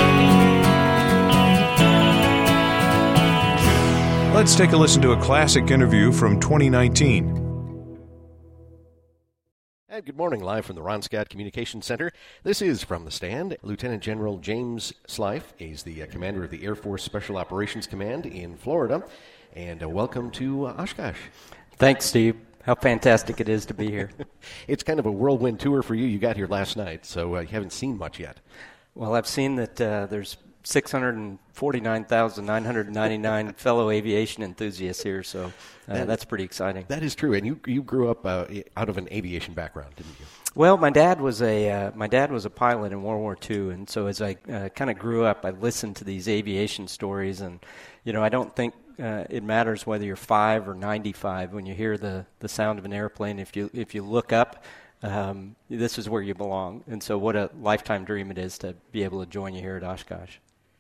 Let's take a listen to a classic interview from twenty nineteen. And good morning, live from the Ronstadt Communications Center. This is From the Stand. Lieutenant General James Slife is the uh, commander of the Air Force Special Operations Command in Florida. And uh, welcome to uh, Oshkosh. Thanks, Steve. How fantastic it is to be here. It's kind of a whirlwind tour for you. You got here last night, so uh, you haven't seen much yet. Well, I've seen that uh, there's six hundred forty-nine thousand nine hundred ninety-nine fellow aviation enthusiasts here, so uh, that, that's pretty exciting. That is true, and you you grew up uh, out of an aviation background, didn't you? Well, my dad was a uh, my dad was a pilot in World War Two, and so as I uh, kind of grew up, I listened to these aviation stories, and you know, I don't think uh, it matters whether you're five or ninety-five when you hear the, the sound of an airplane. If you if you look up, um, this is where you belong, and so what a lifetime dream it is to be able to join you here at Oshkosh.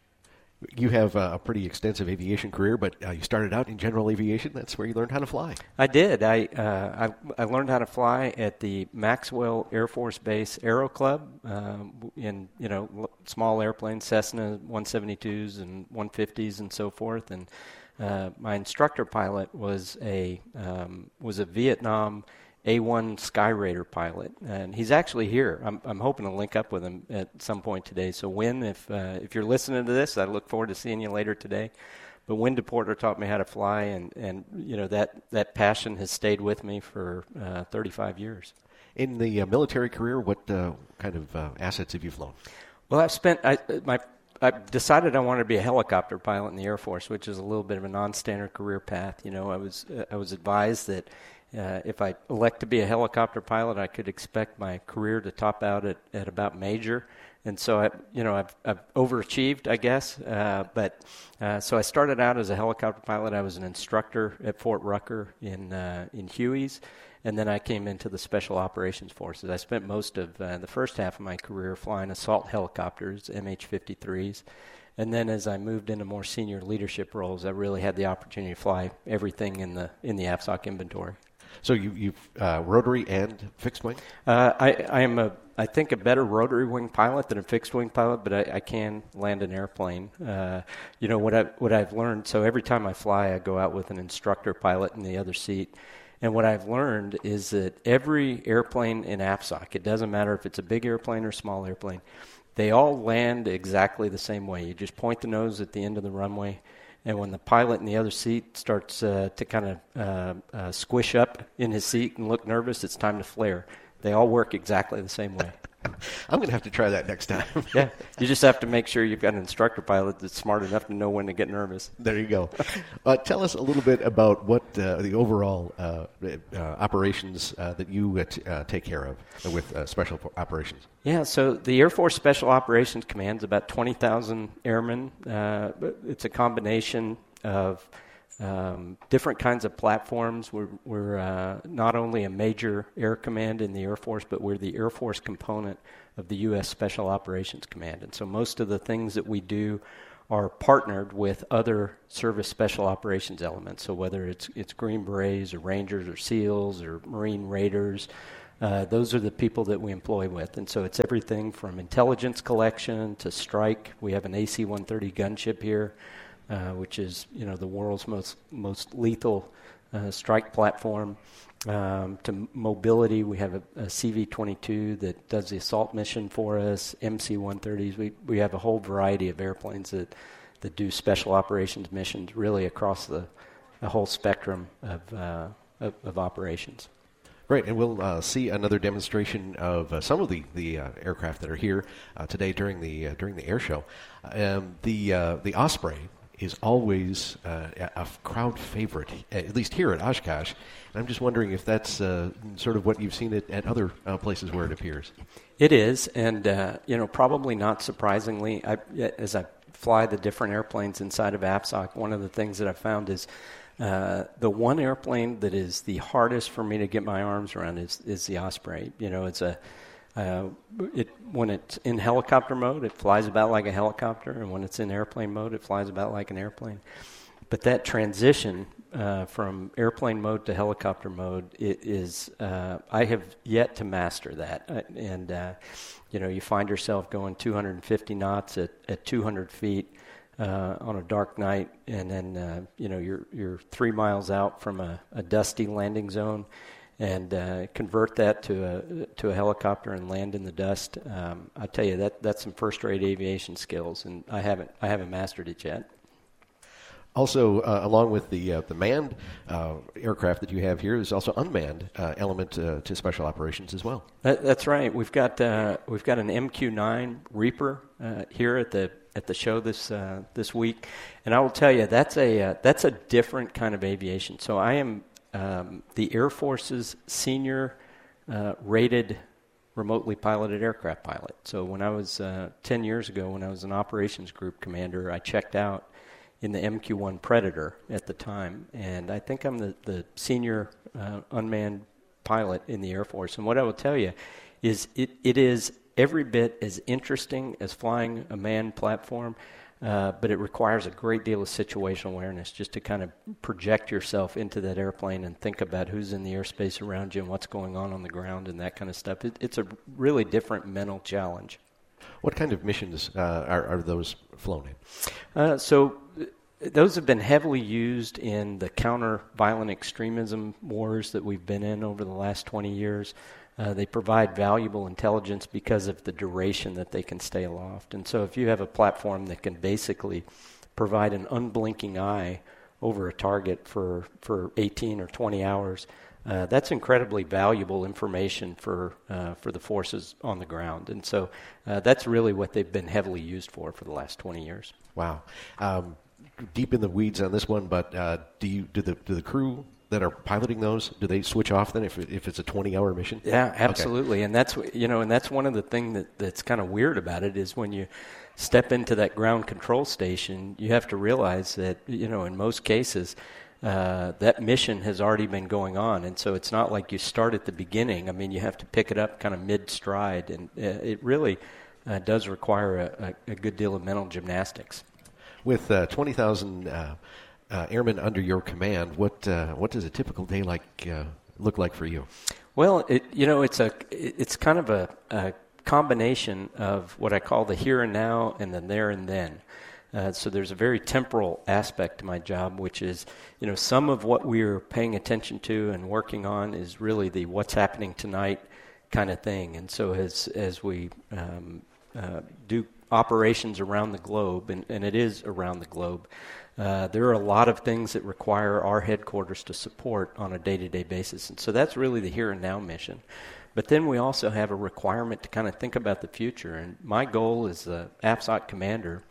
You have a pretty extensive aviation career, but uh, you started out in general aviation. That's where you learned how to fly. I did. I uh, I, I learned how to fly at the Maxwell Air Force Base Aero Club um, in you know l- small airplanes, Cessna one seventy-twos and one fifties and so forth. And uh, my instructor pilot was a um, was a Vietnam A one Skyraider pilot, and he's actually here. I'm, I'm hoping to link up with him at some point today. So, Win, if uh, if you're listening to this, I look forward to seeing you later today. But Win DePorter taught me how to fly, and, and you know that, that passion has stayed with me for uh, thirty-five years. In the uh, military career, what uh, kind of uh, assets have you flown? Well, I've spent I, my. I decided I wanted to be a helicopter pilot in the Air Force, which is a little bit of a non-standard career path. You know, I was uh, I was advised that Uh, if I elect to be a helicopter pilot, I could expect my career to top out at, at about major. And so, I, you know, I've, I've overachieved, I guess. Uh, but uh, so I started out as a helicopter pilot. I was an instructor at Fort Rucker in uh, in Huey's, and then I came into the Special Operations Forces. I spent most of uh, the first half of my career flying assault helicopters, M H fifty-threes. And then as I moved into more senior leadership roles, I really had the opportunity to fly everything in the in the A F S O C inventory. So you, you've uh, rotary and fixed wing? Uh, I, I am a, I think, a better rotary wing pilot than a fixed wing pilot, but I, I can land an airplane. Uh, you know what I what I've learned. So every time I fly, I go out with an instructor pilot in the other seat. And what I've learned is that every airplane in A F S O C, it doesn't matter if it's a big airplane or small airplane, they all land exactly the same way. You just point the nose at the end of the runway, and when the pilot in the other seat starts uh, to kind of uh, uh, squish up in his seat and look nervous, it's time to flare. They all work exactly the same way. I'm going to have to try that next time. Yeah, you just have to make sure you've got an instructor pilot that's smart enough to know when to get nervous. There you go. Uh, tell us a little bit about what uh, the overall uh, uh, operations uh, that you uh, t- uh, take care of with uh, special operations. Yeah, so the Air Force Special Operations Command is about twenty thousand airmen. Uh, it's a combination of Um, different kinds of platforms. We're, we're uh, not only a major air command in the Air Force, but we're the Air Force component of the U S Special Operations Command. And so most of the things that we do are partnered with other service special operations elements. So whether it's it's Green Berets or Rangers or SEALs or Marine Raiders, uh, those are the people that we employ with. And so it's everything from intelligence collection to strike. We have an A C one thirty gunship here, Uh, which is, you know, the world's most most lethal uh, strike platform. Um, to mobility, we have a, a C V twenty-two that does the assault mission for us. M C one thirties. We we have a whole variety of airplanes that that do special operations missions, really across the, the whole spectrum of, uh, of of operations. Great, and we'll uh, see another demonstration of uh, some of the the uh, aircraft that are here uh, today during the uh, during the air show. Um, the uh, the Osprey is always uh, a crowd favorite, at least here at Oshkosh. And I'm just wondering if that's uh, sort of what you've seen at, at other uh, places where it appears. It is, and uh, you know, probably not surprisingly, I, as I fly the different airplanes inside of A F S O C, one of the things that I've found is uh, the one airplane that is the hardest for me to get my arms around is, is the Osprey. You know, it's a Uh, it when it's in helicopter mode, it flies about like a helicopter, and when it's in airplane mode, it flies about like an airplane. But that transition uh, from airplane mode to helicopter mode, it is uh, I have yet to master that. Uh, and uh, you know, you find yourself going two hundred fifty knots at, at two hundred feet uh, on a dark night, and then uh, you know you're you're three miles out from a, a dusty landing zone. And uh, convert that to a to a helicopter and land in the dust. Um, I tell you, that that's some first-rate aviation skills, and I haven't I haven't mastered it yet. Also, uh, along with the uh, the manned uh, aircraft that you have here, there's also unmanned uh, element uh, to special operations as well. That, that's right. We've got uh, we've got an M Q nine Reaper uh, here at the at the show this uh, this week, and I will tell you that's a uh, that's a different kind of aviation. So I am. Um, the Air Force's senior uh, rated remotely piloted aircraft pilot. So when I was uh, ten years ago, when I was an operations group commander, I checked out in the M Q one Predator at the time, and I think I'm the, the senior uh, unmanned pilot in the Air Force. And what I will tell you is it, it is every bit as interesting as flying a manned platform. Uh, but it requires a great deal of situational awareness just to kind of project yourself into that airplane and think about who's in the airspace around you and what's going on on the ground and that kind of stuff. It, it's a really different mental challenge. What kind of missions uh, are, are those flown in? Uh, so those have been heavily used in the counter-violent extremism wars that we've been in over the last twenty years. Uh, they provide valuable intelligence because of the duration that they can stay aloft. And so if you have a platform that can basically provide an unblinking eye over a target for, for eighteen or twenty hours, uh, that's incredibly valuable information for uh, for the forces on the ground. And so uh, that's really what they've been heavily used for for the last twenty years. Wow. Um, deep in the weeds on this one, but uh, do you do the do the crew that are piloting those, do they switch off then if it, if it's a twenty-hour mission? Yeah, absolutely. Okay. And that's you know, and that's one of the things that, that's kind of weird about it is when you step into that ground control station, you have to realize that you know in most cases uh, that mission has already been going on, and so it's not like you start at the beginning. I mean, you have to pick it up kind of mid-stride, and uh, it really uh, does require a, a, a good deal of mental gymnastics. With uh, twenty thousand. Uh, Uh, airmen under your command, what uh, what does a typical day like uh, look like for you? Well, it, you know, it's a it's kind of a, a combination of what I call the here and now and the there and then. Uh, so there's a very temporal aspect to my job, which is, you know, some of what we're paying attention to and working on is really the what's happening tonight kind of thing. And so as as we um, uh, do operations around the globe, and, and it is around the globe, uh, there are a lot of things that require our headquarters to support on a day-to-day basis. And so that's really the here and now mission. But then we also have a requirement to kind of think about the future. And my goal as the A F S O C commander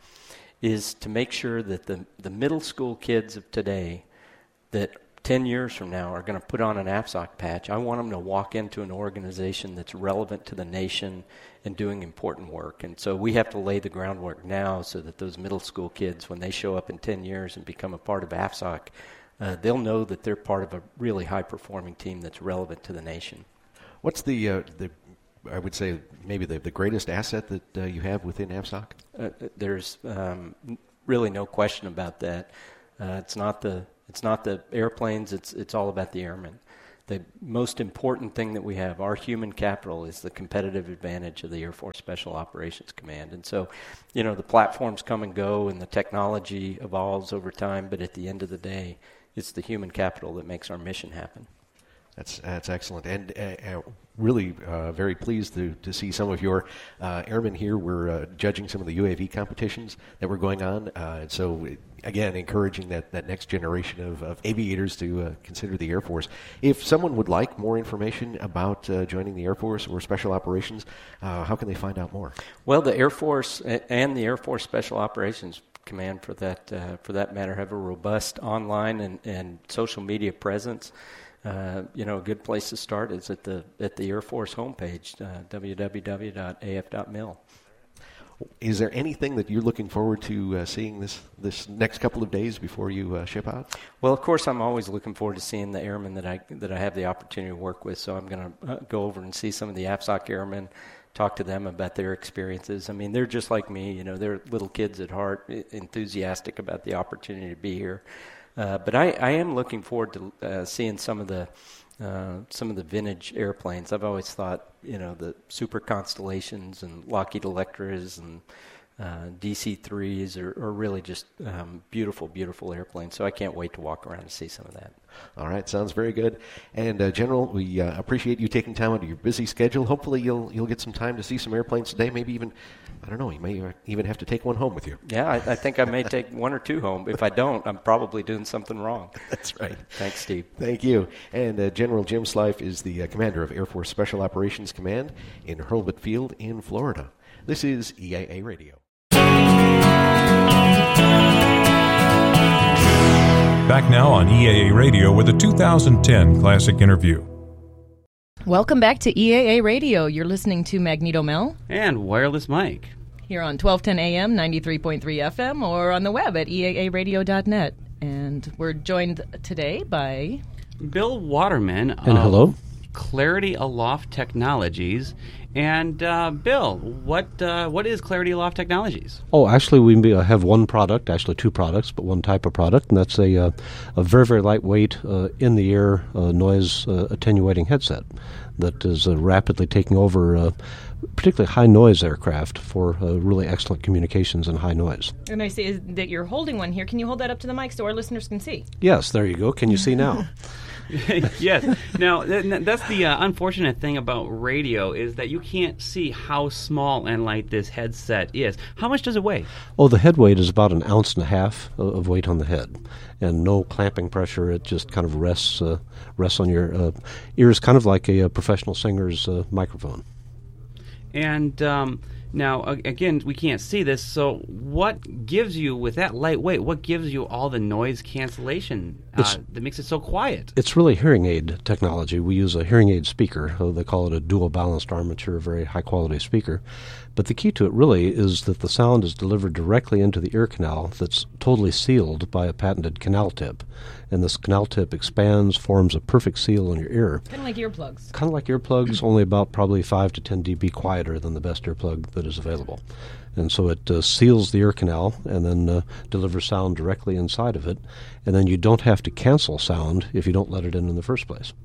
is to make sure that the, the middle school kids of today that ten years from now are going to put on an A F S O C patch, I want them to walk into an organization that's relevant to the nation and doing important work. And so we have to lay the groundwork now so that those middle school kids, when they show up in ten years and become a part of A F S O C, uh, they'll know that they're part of a really high-performing team that's relevant to the nation. What's the, uh, the I would say, maybe the, the greatest asset that uh, you have within A F S O C? Uh, there's um, really no question about that. Uh, it's not the it's not the airplanes. It's it's all about the airmen. The most important thing that we have, our human capital, is the competitive advantage of the Air Force Special Operations Command. And so, you know, the platforms come and go, and the technology evolves over time. But at the end of the day, it's the human capital that makes our mission happen. That's that's excellent, and uh, uh, really uh, very pleased to, to see some of your uh, airmen here. We're uh, judging some of the U A V competitions that were going on, uh, and so again, encouraging that, that next generation of, of aviators to uh, consider the Air Force. If someone would like more information about uh, joining the Air Force or Special Operations, uh, how can they find out more? Well, the Air Force and the Air Force Special Operations Command, for that uh, for that matter, have a robust online and, and social media presence. Uh, you know, a good place to start is at the at the Air Force homepage, uh, w w w dot a f dot mil. Is there anything that you're looking forward to uh, seeing this, this next couple of days before you uh, ship out? Well, of course, I'm always looking forward to seeing the airmen that I that I have the opportunity to work with. So I'm going to uh, go over and see some of the A F S O C airmen, talk to them about their experiences. I mean, they're just like me. You know, they're little kids at heart, enthusiastic about the opportunity to be here. Uh, but I, I am looking forward to uh, seeing some of the uh, some of the vintage airplanes. I've always thought, you know, the Super Constellations and Lockheed Electras and uh, D C threes are, are really just um, beautiful, beautiful airplanes. So I can't wait to walk around and see some of that. All right, sounds very good. And uh, General, we uh, appreciate you taking time out of your busy schedule. Hopefully, you'll you'll get some time to see some airplanes today. Maybe even, I don't know, you may even have to take one home with you. Yeah, I, I think I may take one or two home. If I don't, I'm probably doing something wrong. That's right. Thanks, Steve. Thank you. And uh, General Jim Slife is the uh, commander of Air Force Special Operations Command in Hurlbut Field in Florida. This is E A A Radio. Back now on E A A Radio with a two thousand ten Classic Interview. Welcome back to E A A Radio. You're listening to Magneto Mel and Wireless Mike here on twelve ten A M, ninety-three point three F M, or on the web at e a a radio dot net. And we're joined today by Bill Waterman and of hello. Clarity Aloft Technologies. And uh, Bill, what uh, what is Clarity Aloft Technologies? Oh, actually, we have one product, actually two products, but one type of product, and that's a uh, a very very lightweight uh, in the ear uh, noise uh, attenuating headset that is uh, rapidly taking over uh, particularly high noise aircraft for uh, really excellent communications and high noise. And I see that you're holding one here. Can you hold that up to the mic so our listeners can see? Yes, there you go. Can you see now? Yes. Now, th- that's the uh, unfortunate thing about radio is that you can't see how small and light this headset is. How much does it weigh? Oh, the head weight is about an ounce and a half of weight on the head, and no clamping pressure. It just kind of rests uh, rests on your uh, ears, kind of like a, a professional singer's uh, microphone. And um, now, again, we can't see this, so what gives you, with that lightweight, what gives you all the noise cancellation uh, that makes it so quiet? It's really hearing aid technology. We use a hearing aid speaker. Uh, they call it a dual balanced armature, a very high-quality speaker. But the key to it really is that the sound is delivered directly into the ear canal that's totally sealed by a patented canal tip. And this canal tip expands, forms a perfect seal in your ear. Kind of like earplugs. Kind of like earplugs, only about probably five to ten decibels quieter than the best earplug that is available. And so it uh, seals the ear canal and then uh, delivers sound directly inside of it. And then you don't have to cancel sound if you don't let it in in the first place.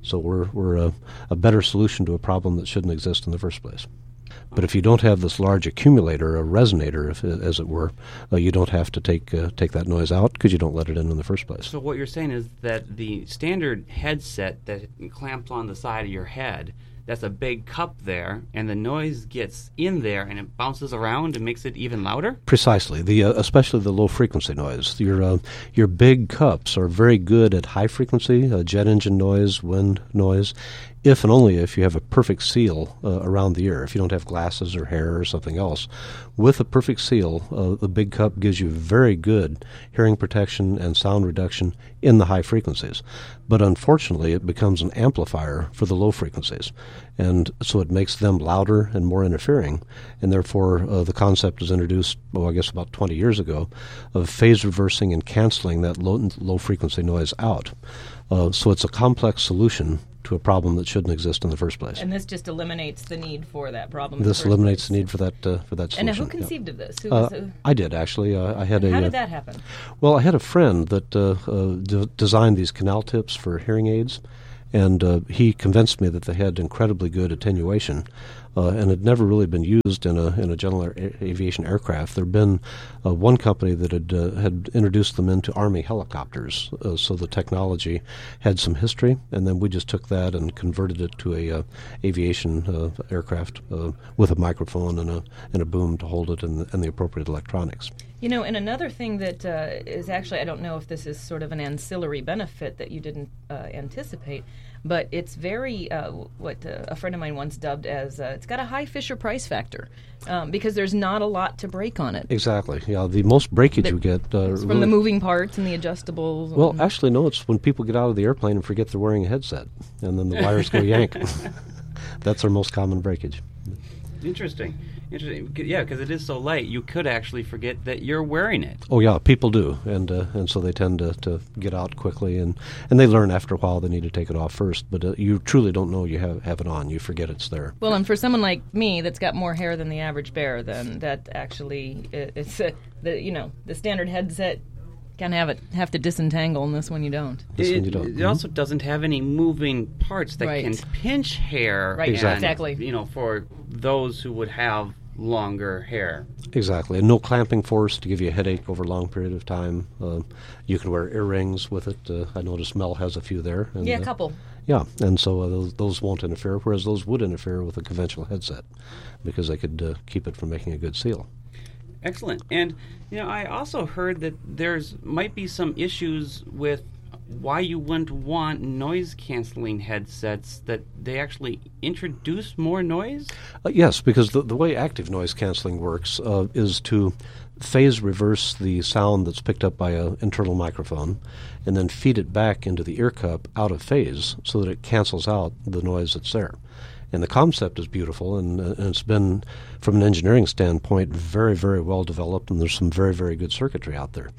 So we're we're a, a better solution to a problem that shouldn't exist in the first place. But if you don't have this large accumulator, a resonator, if, as it were, uh, you don't have to take uh, take that noise out because you don't let it in in the first place. So what you're saying is that the standard headset that clamps on the side of your head, that's a big cup there, and the noise gets in there and it bounces around and makes it even louder? Precisely, the uh, especially the low frequency noise. Your uh, your big cups are very good at high frequency, uh, jet engine noise, wind noise, if and only if you have a perfect seal uh, around the ear. If you don't have glasses or hair or something else, with a perfect seal, uh, the big cup gives you very good hearing protection and sound reduction in the high frequencies. But unfortunately, it becomes an amplifier for the low frequencies, and so it makes them louder and more interfering. And therefore, uh, the concept was introduced, oh, I guess about twenty years ago, of phase reversing and canceling that low, low frequency noise out. Uh, so it's a complex solution to a problem that shouldn't exist in the first place. And this just eliminates the need for that problem. This eliminates the need for that uh, for that solution. And who conceived yeah. of this? Who uh, was who? I did actually. Uh, I had and a. How uh, did that happen? Well, I had a friend that uh, uh, d- designed these canal tips for hearing aids, and uh, he convinced me that they had incredibly good attenuation. Uh, and had never really been used in a in a general a- aviation aircraft. There had been uh, one company that had uh, had introduced them into Army helicopters, uh, so the technology had some history, and then we just took that and converted it to a uh, aviation uh, aircraft uh, with a microphone and a and a boom to hold it and the, and the appropriate electronics. You know, and another thing that uh, is actually, I don't know if this is sort of an ancillary benefit that you didn't uh, anticipate, but it's very, uh, what uh, a friend of mine once dubbed as, uh, it's got a high Fisher price factor, um, because there's not a lot to break on it. Exactly. Yeah, the most breakage The- you get uh, It's from really- the moving parts and the adjustables. Well, and- actually, no. It's when people get out of the airplane and forget they're wearing a headset, and then the wires go yank. That's our most common breakage. Interesting. Interesting. C- Yeah, because it is so light, you could actually forget that you're wearing it. Oh yeah, people do, and uh, and so they tend to, to get out quickly, and, and they learn after a while they need to take it off first. But uh, you truly don't know you have have it on. You forget it's there. Well, and for someone like me that's got more hair than the average bear, then that actually it, it's uh, the you know the standard headset can have it have to disentangle, and this one you don't. This it, one you don't. it also doesn't have any moving parts that Right. can pinch hair. Right, and, exactly. You know, for those who would have longer hair. Exactly, and no clamping force to give you a headache over a long period of time. Uh, you can wear earrings with it. Uh, I noticed Mel has a few there. And, Yeah, a uh, couple. Yeah, and so uh, those, those won't interfere, whereas those would interfere with a conventional headset because they could uh, keep it from making a good seal. Excellent. And you know, I also heard that there's might be some issues with why you wouldn't want noise canceling headsets, that they actually introduce more noise? Uh, yes, because the, the way active noise canceling works uh, is to phase reverse the sound that's picked up by an internal microphone and then feed it back into the ear cup out of phase so that it cancels out the noise that's there. And the concept is beautiful, and, uh, and it's been, from an engineering standpoint, very, very well developed, and there's some very, very good circuitry out there.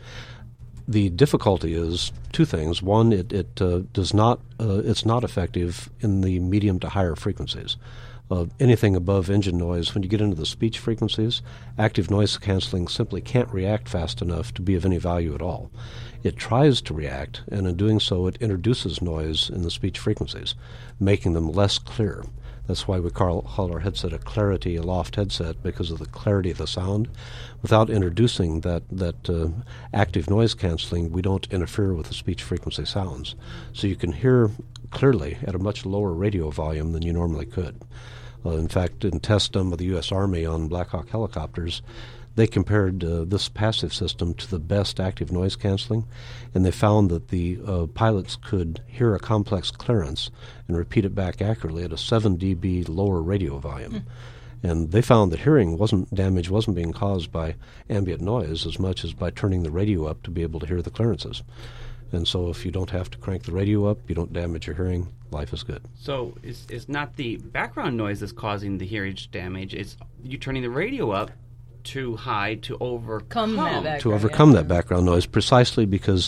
The difficulty is two things. One, it, it uh, does not uh, it's not effective in the medium to higher frequencies. Uh, anything above engine noise, when you get into the speech frequencies, active noise canceling simply can't react fast enough to be of any value at all. It tries to react, and in doing so, it introduces noise in the speech frequencies, making them less clear. That's why we call, call our headset a clarity aloft headset, because of the clarity of the sound. Without introducing that, that uh, active noise canceling, we don't interfere with the speech frequency sounds. So you can hear clearly at a much lower radio volume than you normally could. Uh, in fact, in tests done by the U S Army on Black Hawk helicopters, they compared uh, this passive system to the best active noise canceling, and they found that the uh, pilots could hear a complex clearance and repeat it back accurately at a seven decibel lower radio volume. Mm. And they found that hearing wasn't damage wasn't being caused by ambient noise as much as by turning the radio up to be able to hear the clearances. And so if you don't have to crank the radio up, you don't damage your hearing, life is good. So it's, it's not the background noise that's causing the hearing damage, it's you turning the radio up too high to overcome that to overcome yeah. that background noise, precisely because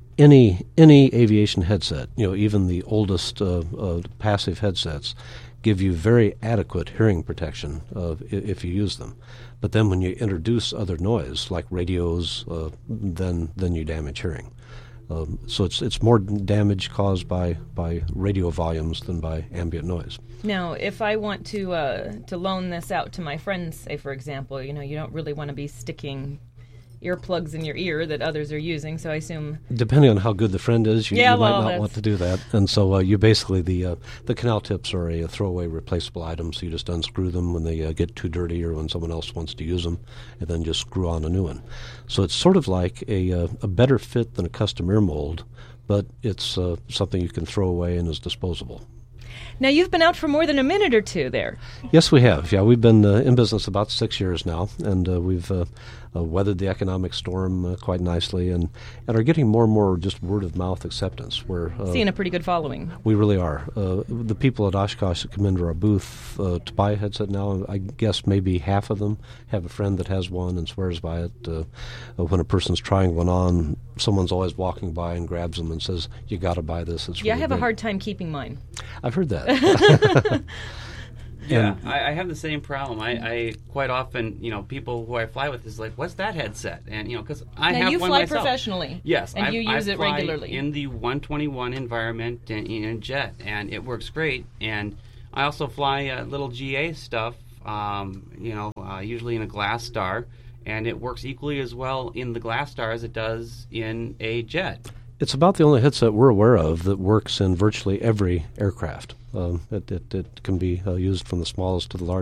any any aviation headset, you know, even the oldest uh, uh, passive headsets, give you very adequate hearing protection uh, if you use them. But then when you introduce other noise like radios, uh, then then you damage hearing. Um, so it's it's more damage caused by, by radio volumes than by ambient noise. Now, if I want to uh, to loan this out to my friends, say for example, you know, you don't really want to be sticking earplugs in your ear that others are using, so I assume... Depending on how good the friend is, you, yeah, you well, might not want to do that. And so uh, you basically, the uh, the canal tips are a, a throwaway replaceable item, so you just unscrew them when they uh, get too dirty or when someone else wants to use them, and then just screw on a new one. So it's sort of like a, uh, a better fit than a custom ear mold, but it's uh, something you can throw away and is disposable. Now, you've been out for more than a minute or two there. Yes, we have. Yeah, we've been uh, in business about six years now, and uh, we've uh, uh, weathered the economic storm uh, quite nicely, and, and are getting more and more just word-of-mouth acceptance. Where uh, Seeing a pretty good following. We really are. Uh, the people at Oshkosh that come into our booth uh, to buy a headset now, I guess maybe half of them have a friend that has one and swears by it. Uh, uh, when a person's trying one on, someone's always walking by and grabs them and says, "You got to buy this. It's yeah, really I have great." a hard time keeping mine. I've heard that. Yeah, I, I have the same problem. I, I quite often, you know, people who I fly with is like, "What's that headset?" And you know, because I now have you one fly myself. professionally, yes, and I, you use I it fly regularly in the one twenty-one environment in, in jet, and it works great. And I also fly uh, little G A stuff, um, you know, uh, usually in a Glass Star, and it works equally as well in the Glass Star as it does in a jet. It's about the only headset we're aware of that works in virtually every aircraft. Um, it, it, it can be uh, used from the smallest to the largest.